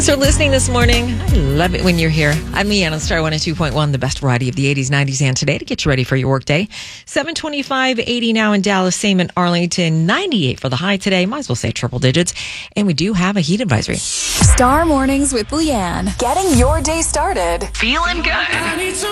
for listening this morning. I love it when you're here. I'm Leanne on Star 102.1, the best variety of the 80s, 90s, and today to get you ready for your workday. 725, 80 now in Dallas, same in Arlington, 98 for the high today. Might as well say triple digits. And we do have a heat advisory. Star Mornings with Leanne. Getting your day started. Feeling good.